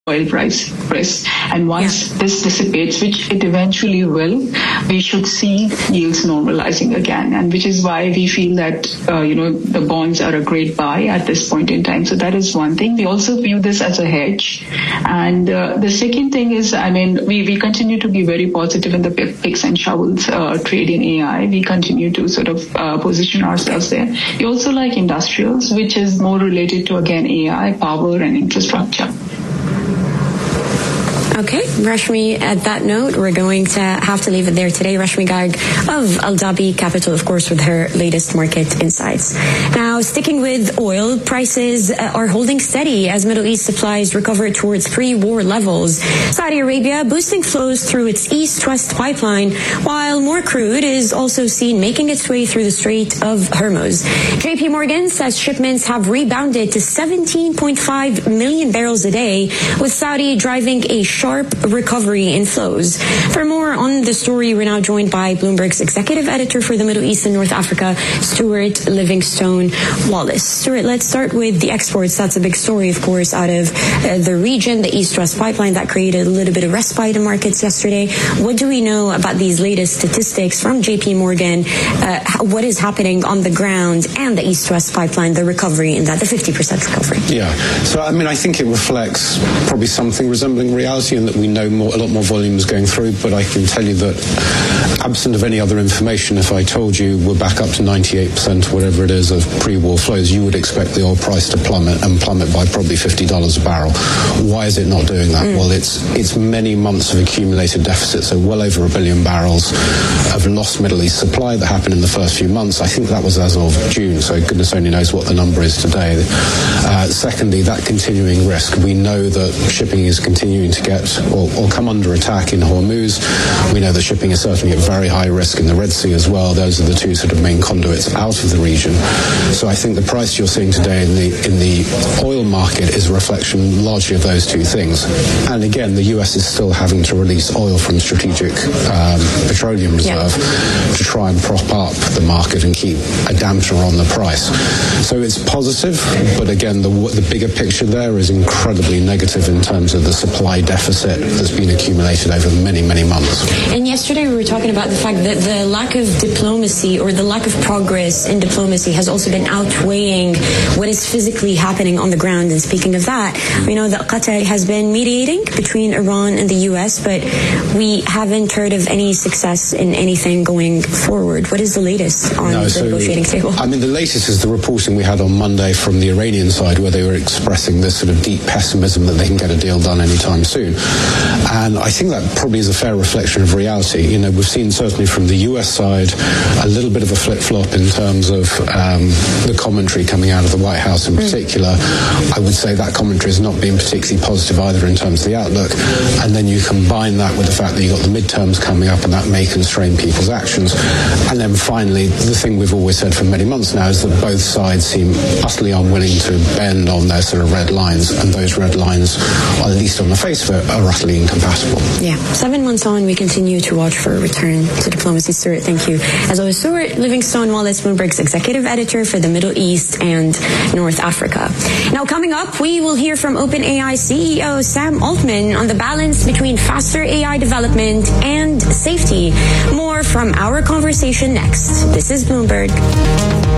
oil price risk. And once this dissipates, which it eventually will, we should see yields normalizing again. And which is why we feel that, the bonds are a great buy at this point in time. So that is one thing. We also view this as a hedge. And the second thing is, we continue to be very positive in the picks and shovels trade in AI. We continue to sort of position ourselves there. We also like industrials, which is more related to, again, AI, power, and infrastructure. Okay, Rashmi, at that note, we're going to have to leave it there today. Rashmi Garg of Al Dhabi Capital, of course, with her latest market insights. Now, sticking with oil, prices are holding steady as Middle East supplies recover towards pre-war levels. Saudi Arabia boosting flows through its East-West pipeline, while more crude is also seen making its way through the Strait of Hormuz. JP Morgan says shipments have rebounded to 17.5 million barrels a day, with Saudi driving a sharp recovery in flows. For more on the story, we're now joined by Bloomberg's executive editor for the Middle East and North Africa, Stuart Livingstone Wallace. Stuart, let's start with the exports. That's a big story, of course, out of the region, the East-West pipeline that created a little bit of respite in markets yesterday. What do we know about these latest statistics from JP Morgan? What is happening on the ground and the East-West pipeline, the recovery in that, the 50% recovery? Yeah. So, I think it reflects probably something resembling reality in that we know a lot more volumes going through, but I can tell you that absent of any other information, if I told you we're back up to 98% or whatever it is of pre-war flows, you would expect the oil price to plummet by probably $50 a barrel. Why is it not doing that? Well, it's many months of accumulated deficit, so well over 1 billion barrels of lost Middle East supply that happened in the first few months. I think that was as of June, so goodness only knows what the number is today. Secondly, that continuing risk. We know that shipping is continuing to get or come under attack in Hormuz. We know that shipping is certainly at very high risk in the Red Sea as well. Those are the two sort of main conduits out of the region. So I think the price you're seeing today in the oil market is a reflection largely of those two things. And again, the US is still having to release oil from strategic petroleum reserve to try and prop up the market and keep a dampener on the price. So it's positive, but again, the bigger picture there is incredibly negative in terms of the supply deficit that's been accumulated over many, many months. And yesterday we were talking about the fact that the lack of diplomacy or the lack of progress in diplomacy has also been outweighing what is physically happening on the ground. And speaking of that, we know that Qatar has been mediating between Iran and the US, but we haven't heard of any success in anything going forward. What is the latest on the negotiating table? The latest is the reporting we had on Monday from the Iranian side, where they were expressing this sort of deep pessimism that they can get a deal done anytime soon. And I think that probably is a fair reflection of reality. We've seen certainly from the US side a little bit of a flip-flop in terms of the commentary coming out of the White House in particular. I would say that commentary has not been particularly positive either in terms of the outlook. And then you combine that with the fact that you've got the midterms coming up and that may constrain people's actions. And then finally, the thing we've always said for many months now is that both sides seem utterly unwilling to bend on their sort of red lines, and those red lines, at least on the face of it, are utterly incompatible. Yeah. 7 months on, we continue to watch for a return to diplomacy. Stuart, thank you. As always, Stuart Livingstone Wallace, Bloomberg's executive editor for the Middle East and North Africa. Now, coming up, we will hear from OpenAI CEO Sam Altman on the balance between faster AI development and safety. More from our conversation next. This is Bloomberg.